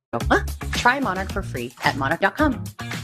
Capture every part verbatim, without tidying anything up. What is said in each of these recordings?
Huh? Try Monarch for free at monarch dot com.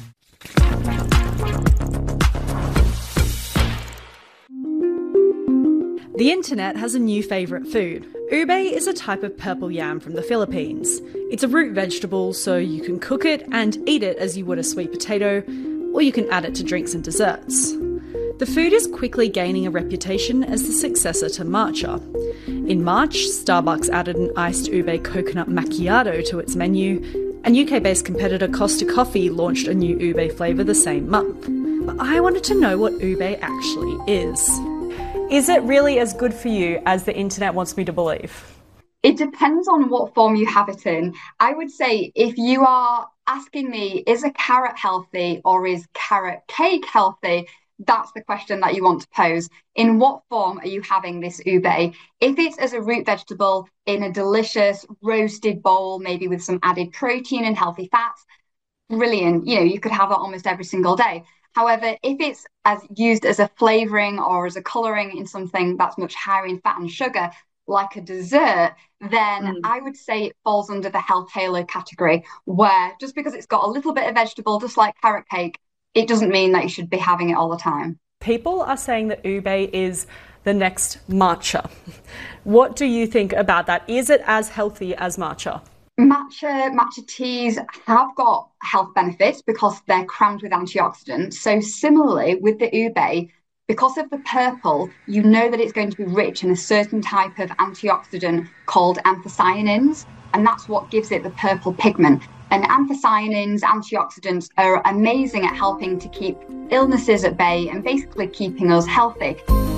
The internet has a new favourite food. Ube is a type of purple yam from the Philippines. It's a root vegetable, so you can cook it and eat it as you would a sweet potato, or you can add it to drinks and desserts. The food is quickly gaining a reputation as the successor to matcha. In March, Starbucks added an iced ube coconut macchiato to its menu, and U K-based competitor Costa Coffee launched a new ube flavour the same month. But I wanted to know what ube actually is. Is it really as good for you as the internet wants me to believe? It depends on what form you have it in. I would say if you are asking me, is a carrot healthy or is carrot cake healthy? That's the question that you want to pose. In what form are you having this ube? If it's as a root vegetable in a delicious roasted bowl, maybe with some added protein and healthy fats, brilliant. You know, you could have it almost every single day. However, if it's as used as a flavoring or as a coloring in something that's much higher in fat and sugar, like a dessert, then mm. I would say it falls under the health halo category, where just because it's got a little bit of vegetable, just like carrot cake, it doesn't mean that you should be having it all the time. People are saying that ube is the next matcha. What do you think about that? Is it as healthy as matcha? Matcha, matcha teas have got health benefits because they're crammed with antioxidants. So similarly with the ube, because of the purple, you know that it's going to be rich in a certain type of antioxidant called anthocyanins, and that's what gives it the purple pigment. And anthocyanins, antioxidants, are amazing at helping to keep illnesses at bay and basically keeping us healthy.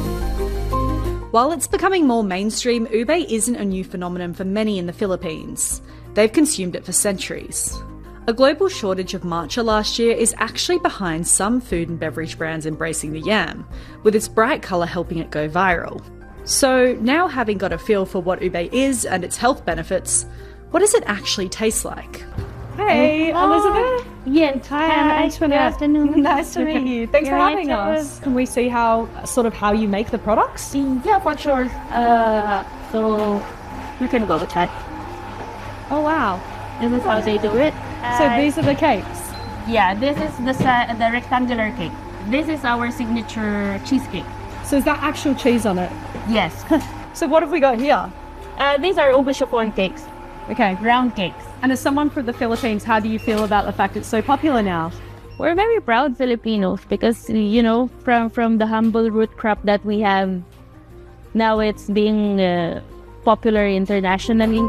While it's becoming more mainstream, ube isn't a new phenomenon for many in the Philippines. They've consumed it for centuries. A global shortage of matcha last year is actually behind some food and beverage brands embracing the yam, with its bright colour helping it go viral. So now, having got a feel for what ube is and its health benefits, what does it actually taste like? Hey, oh, Elizabeth. Yes, hi, Hi. nice to afternoon. Nice to meet you. Thanks for having us. Can we see how, sort of how you make the products? Yeah, for sure. Uh, so you can go with that. Oh wow. This is how they do it. So Uh, these are the cakes? Yeah, this is the sa- the rectangular cake. This is our signature cheesecake. So is that actual cheese on it? Yes. So what have we got here? uh, these are ube chiffon cakes, Okay. round cakes. And as someone from the Philippines, how do you feel about the fact it's so popular now? We're very proud Filipinos because, you know, from, from the humble root crop that we have, now it's being uh, popular internationally.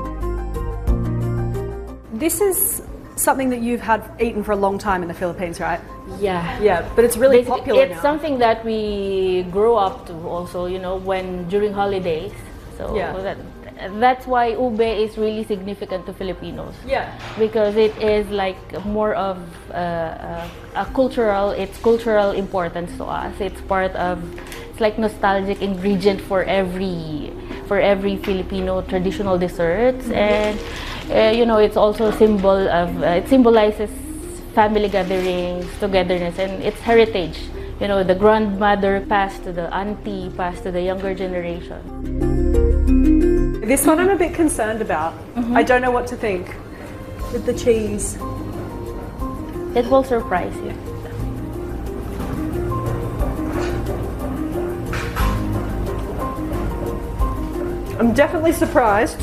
This is something that you've had eaten for a long time in the Philippines, right? Yeah. Yeah, but it's really Basically, popular it's now. something that we grew up to also, you know, when during holidays. So Yeah. that, that's why ube is really significant to Filipinos. Yeah. Because it is like more of uh, a, a cultural, it's cultural importance to us. It's part of, it's like nostalgic ingredient for every, for every Filipino traditional desserts. Mm-hmm. And uh, you know, it's also a symbol of, uh, it symbolizes family gatherings, togetherness, and its heritage. You know, the grandmother passed to the auntie, passed to the younger generation. This one I'm a bit concerned about. Mm-hmm. I don't know what to think with the cheese. It will surprise you. I'm definitely surprised.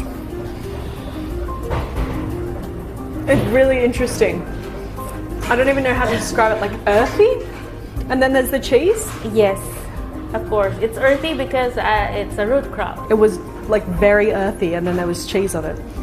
It's really interesting. I don't even know how to describe it, like earthy. And then there's the cheese. Yes, of course. It's earthy because uh, it's a root crop. It was like very earthy, and then there was cheese on it.